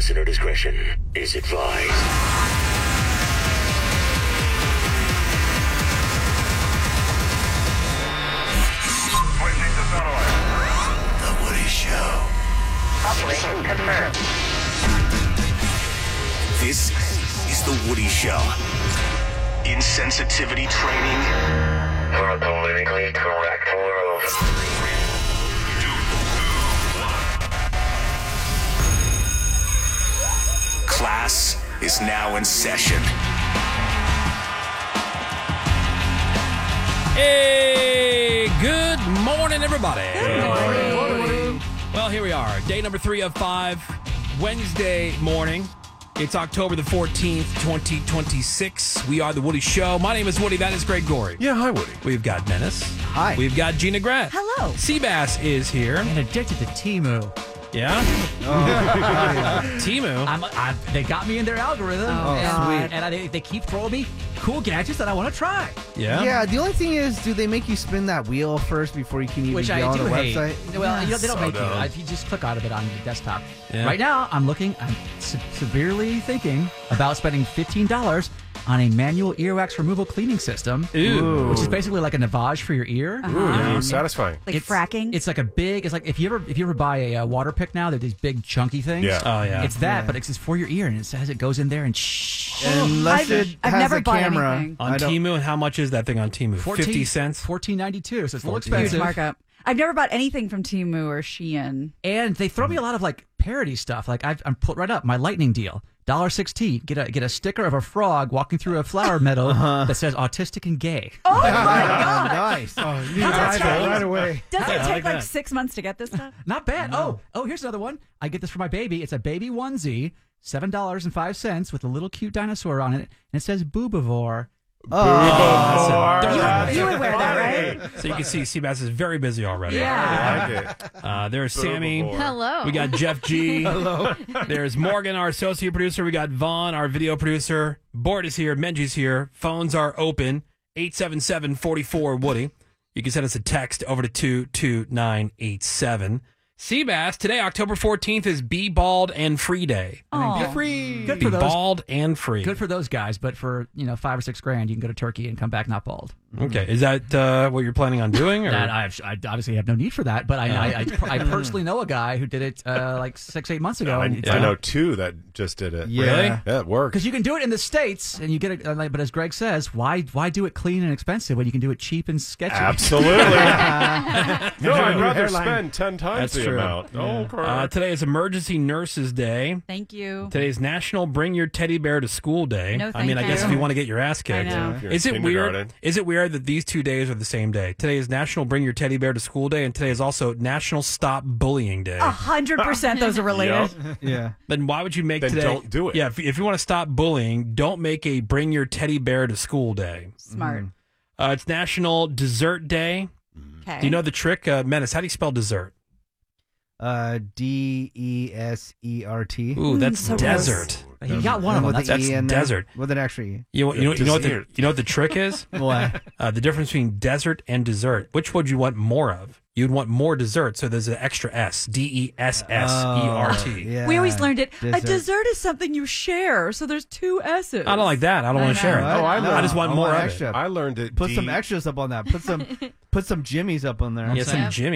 Listener discretion is advised. The Woody Show. Operation confirmed. This is The Woody Show. Insensitivity training For a politically correct world. class is now in session. Hey, good morning, everybody. Good morning. Well, here we are, day number 3 of 5, Wednesday morning. It's October the 14th, 2026. We are The Woody Show. My name is Woody. That is Greg Gorey. Yeah, hi, Woody. We've got Menace. Hi. We've got Gina Gratt. Hello. Seabass is here. I'm addicted to Temu. Yeah? Timu. They got me in their algorithm. God. And they keep throwing me cool gadgets that I want to try. Yeah? Yeah, the only thing is, do they make you spin that wheel first before you can even Which get I on do the hate. website? Well, they don't So make dumb. you. You just click out of it on the desktop. Yeah. Right now, I'm severely thinking about spending $15 on a manual earwax removal cleaning system. Ooh. Which is basically like a lavage for your ear. Ooh, satisfying. Like fracking? It's like it's like if you ever buy a water pick now, they're these big chunky things. Yeah. Oh, yeah. It's that, Yeah. but it's just for your ear, and it says it goes in there and Unless it I've has never a bought camera. anything. On I don't- Timu, and how much is that thing on Timu? 50 cents? $14.92, so it's a little 14. Huge expensive. markup. I've never bought anything from Temu or Shein. And they throw me a lot of like parody stuff. Like I'm put right up my lightning deal. $1.16. Get a sticker of a frog walking through a flower meadow that says autistic and gay. Oh my god! Nice. That's right away. Doesn't it I take like like that. 6 months to get this stuff? Not bad. Oh, here's another one. I get this for my baby. It's a baby onesie, $7.05 with a little cute dinosaur on it, and it says Boobivore. You would wear that, right? So you can see Seabass is very busy already. Yeah. I like it. There's Sammy. Hello. We got Jeff G. Hello. There's Morgan, our associate producer. We got Vaughn, our video producer. Bort is here. Menji's here. Phones are open. 877-44-WOODY. You can send us a text over to 22987. Seabass, today, October 14th, is Be Bald and Free Day. Aw. Free. Good Be for those. bald and free. Good for those guys, but for $5 or $6 grand, you can go to Turkey and come back not bald. Okay. Is that what you're planning on doing? Or? That I obviously have no need for that, but I personally know a guy who did it like 6-8 months ago. I and know two that just did it. Yeah. Really? Yeah, it worked. Because you can do it in the States, and you get it. But as Greg says, why do it clean and expensive when you can do it cheap and sketchy? Absolutely. No, I'd rather hairline. spend 10 times That's the true. amount. Oh, correct. Today is Emergency Nurses Day. Thank you. Today is National Bring Your Teddy Bear to School Day. No, I mean, thank I guess you. if you want to get your ass kicked. I know. If you're Is in it weird? kindergarten. Is it weird that these 2 days are the same day? Today is National Bring Your Teddy Bear to School Day, and today is also National Stop Bullying Day. 100% those are related. Yep. Yeah. Then why would you make Then today? don't do it. Yeah, if you want to stop bullying, don't make a Bring Your Teddy Bear to School Day. Smart. It's National Dessert Day. Okay. Do you know the trick? Menace, how do you spell dessert? Desert. Ooh, that's so desert. You got one of them. With That's the E in there, desert. With an extra E. You know what the trick is? What? The difference between desert and dessert. Which would you want more of? You'd want more dessert, so there's an extra S. DESSERT. Yeah. We always learned it. A Dessert. dessert is something you share, so there's 2 S's. I don't like that. I don't want to share it. What? Oh, I know. I just want I more want of extra. it. I learned it. Put some extras up on that. Put some Jimmies up on there. Yeah, some Jimmy.